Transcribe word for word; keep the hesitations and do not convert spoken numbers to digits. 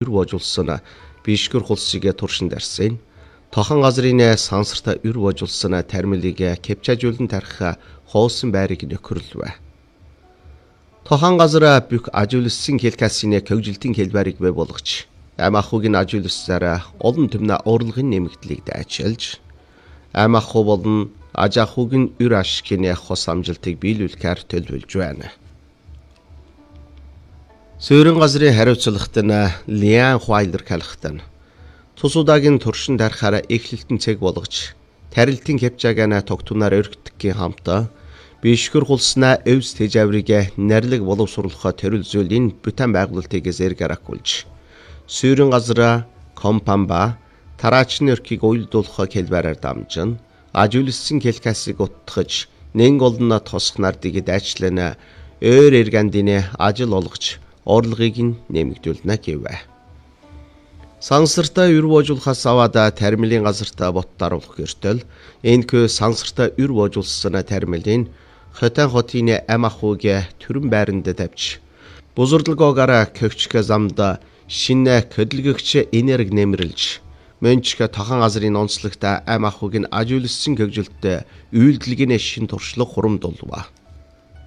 үр божулсан бишгэр хулсыг туршин дарсан. Тохон газрын сансарт үр божулсан тармилыг кепчажуулан тарих хоосон байрыг нөхөрлөв. Тохон газар бүх ажуулсан хэлкасины көвжилтийн хэлбэрийг бий болгож ам ахуйг ажуулсаар олон түмнэ урлагын нэмэгдлийг дайчилж ам ахуй болон аж ахуйн үр ашигын хос амжилтыг биелүүлэхээр төлөвлөж байна. Суурин газрын хариуцлагт нь Лиан Хуайлер калхтан тусуудагийн туршин дарахаар эхлэлтэн цэг болгож тарилтын кепчагаана тогтунаар өргөдгхийн хамтаа бишгэр хулснаа өвс тэжаврыг нэрлэг боловсруулахаа төрөл зүйлийн бүтэн байгуулалтыг зэрэгэракулж суурин газраа компамба тараачны өрхийг уйлдуулах хэлбэрээр дамжин ажуулсан хэлкасыг утгаж нэн голно тосх нардыг дайчлана өөр эргандины ажил олгож орлогыг нь нэмэгдүүлнэ гэвэ. Сансарта үр божуулахаас аваад тармилын газартаа боттаруулах гэртэл энэхүү сансарта үр божуулсан тармилын хотын хотын ам ахуйг төрөн байранд тавьж бузурдлагоогоор көвчг замд шинэ хөдөлгөгч энерги нэмэрлж мөнчг тохон газрын онцлогт ам ахуйг нь ажуулсан хөгжилтөд үйлдэлгийн шин туршлага хурамдуулва.